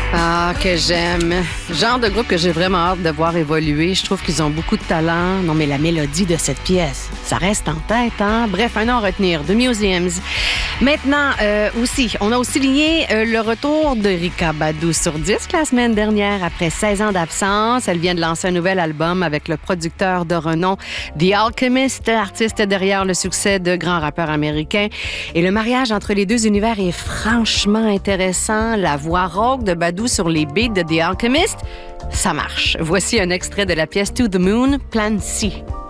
Ah, que j'aime. Genre de groupe que j'ai vraiment hâte de voir évoluer. Je trouve qu'ils ont beaucoup de talent. Non, mais la mélodie de cette pièce, ça reste en tête, hein? Bref, un nom à retenir. The Museums. Maintenant, on a aussi ligné le retour d'Erykah Badu sur disque la semaine dernière après 16 ans d'absence. Elle vient de lancer un nouvel album avec le producteur de renom The Alchemist, artiste derrière le succès de grands rappeurs américains. Et le mariage entre les deux univers est franchement intéressant. La voix rauque de Badu sur les beats de The Alchemist, ça marche. Voici un extrait de la pièce To the Moon, Plan C.